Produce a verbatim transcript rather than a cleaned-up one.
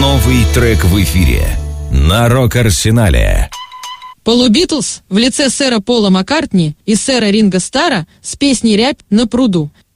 Новый трек в эфире на Рок-Арсенале. Полу Битлз в лице сэра Пола Маккартни и сэра Ринго Стара с песней «Рябь на пруду».